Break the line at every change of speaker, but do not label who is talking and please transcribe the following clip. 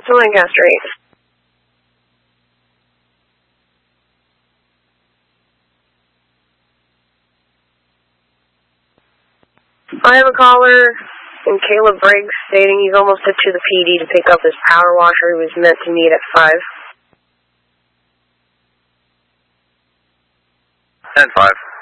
to Lancaster 8. I have a caller in Caleb Briggs stating he's almost hit to the PD to pick up his power washer he was meant to meet at 5.
10-5.